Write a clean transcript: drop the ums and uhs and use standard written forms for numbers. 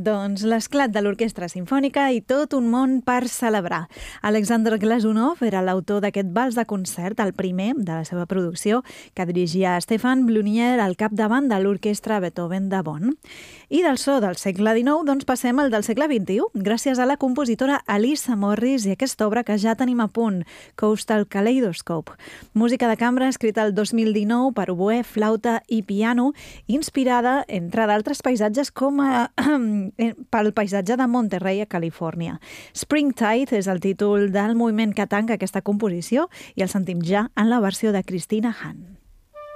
Doncs l'esclat de l'Orquestra Simfònica i tot un món per celebrar. Alexander Glazunov era l'autor d'aquest vals de concert, el primer de la seva producció, que dirigia Stefan Blunier al capdavant de l'Orquestra Beethoven de Bonn. I del so del segle XIX, doncs passem al del segle XXI, gràcies a la compositora Alissa Morris i aquesta obra que ja tenim a punt, Coastal Kaleidoscope. Música de cambra escrita el 2019 per oboè, flauta i piano, inspirada, entre d'altres paisatges, pel paisatge de Monterey, a Califòrnia. Springtide és el títol del moviment que tanca aquesta composició i el sentim ja en la versió de Christina Hahn.